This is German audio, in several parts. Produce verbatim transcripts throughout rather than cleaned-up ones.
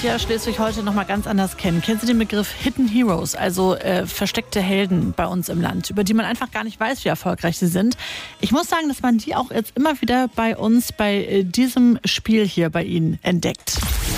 N D R Schleswig-Holstein noch mal ganz anders kennen. Kennen Sie den Begriff Hidden Heroes, also äh, versteckte Helden bei uns im Land, über die man einfach gar nicht weiß, wie erfolgreich sie sind? Ich muss sagen, dass man die auch jetzt immer wieder bei uns, bei äh, diesem Spiel hier bei Ihnen entdeckt.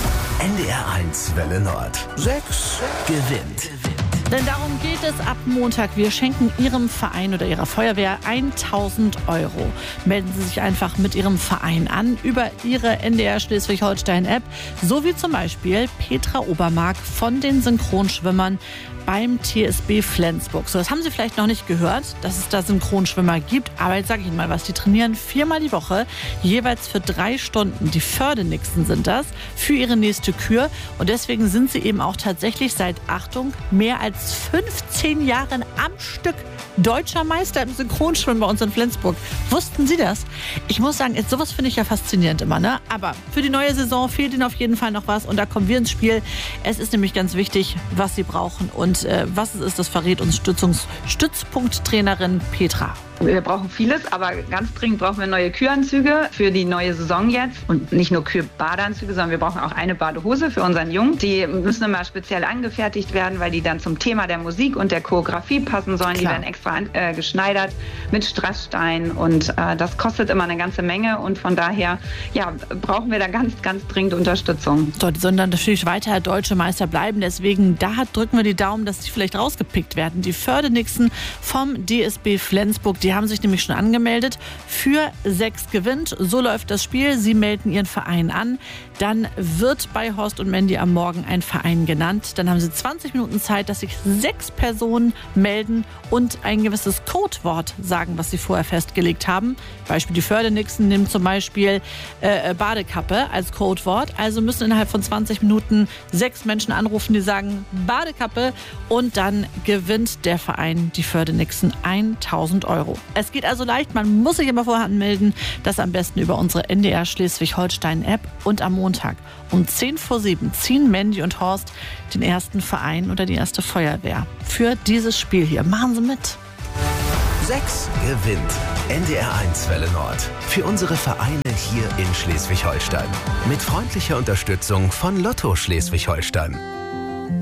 N D R eins Welle Nord. Sechs gewinnt. Denn darum geht es ab Montag. Wir schenken Ihrem Verein oder Ihrer Feuerwehr tausend Euro. Melden Sie sich einfach mit Ihrem Verein an über Ihre N D R Schleswig-Holstein-App. So wie zum Beispiel Petra Obermark von den Synchronschwimmern beim T S B Flensburg. So, das haben Sie vielleicht noch nicht gehört, dass es da Synchronschwimmer gibt. Aber jetzt sage ich Ihnen mal was. Die trainieren viermal die Woche, jeweils für drei Stunden. Die Fördenixen sind das, für ihre nächste Kür. Und deswegen sind sie eben auch tatsächlich seit, Achtung, mehr als fünfzehn Jahren am Stück deutscher Meister im Synchronschwimmen bei uns in Flensburg. Wussten Sie das? Ich muss sagen, jetzt, sowas finde ich ja faszinierend immer, ne? Aber für die neue Saison fehlt Ihnen auf jeden Fall noch was. Und da kommen wir ins Spiel. Es ist nämlich ganz wichtig, was Sie brauchen. Und äh, was es ist, das verrät uns Stützungs- Stützpunkttrainerin Petra. Wir brauchen vieles, aber ganz dringend brauchen wir neue Küranzüge für die neue Saison jetzt. Und nicht nur Kühe-Badeanzüge, sondern wir brauchen auch eine Badehose für unseren Jungen. Die müssen immer speziell angefertigt werden, weil die dann zum Thema der Musik und der Choreografie passen sollen. Klar. Die werden extra an, äh, geschneidert mit Strassstein und äh, das kostet immer eine ganze Menge. Und von daher ja, brauchen wir da ganz, ganz dringend Unterstützung. So, die sollen dann natürlich weiter deutsche Meister bleiben. Deswegen, da drücken wir die Daumen, dass sie vielleicht rausgepickt werden. Die Fördenixen vom D S B Flensburg, die haben sich nämlich schon angemeldet für sechs gewinnt. So läuft das Spiel. Sie melden Ihren Verein an. Dann wird bei Horst und Mandy am Morgen ein Verein genannt. Dann haben Sie zwanzig Minuten Zeit, dass sich sechs Personen melden und ein gewisses Codewort sagen, was sie vorher festgelegt haben. Beispiel die Fördenixen nehmen zum Beispiel äh, Badekappe als Codewort. Also müssen innerhalb von zwanzig Minuten sechs Menschen anrufen, die sagen Badekappe. Und dann gewinnt der Verein, die Fördenixen, tausend Euro. Es geht also leicht, man muss sich immer vorher anmelden. Das am besten über unsere N D R Schleswig-Holstein-App. Und am Montag um zehn vor sieben ziehen Mandy und Horst den ersten Verein oder die erste Feuerwehr für dieses Spiel hier. Machen Sie mit. Sechs gewinnt. N D R eins Welle Nord. Für unsere Vereine hier in Schleswig-Holstein. Mit freundlicher Unterstützung von Lotto Schleswig-Holstein.